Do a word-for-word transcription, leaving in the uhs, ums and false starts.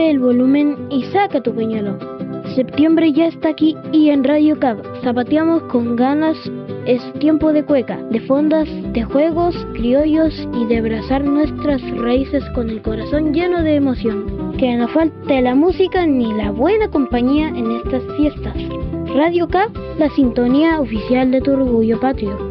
Sube el volumen y saca tu pañuelo. Septiembre ya está aquí y en Radio Cab zapateamos con ganas. Es tiempo de cueca, de fondas, de juegos criollos y de abrazar nuestras raíces con el corazón lleno de emoción. Que no falte la música ni la buena compañía en estas fiestas. Radio Cab, la sintonía oficial de tu orgullo patrio.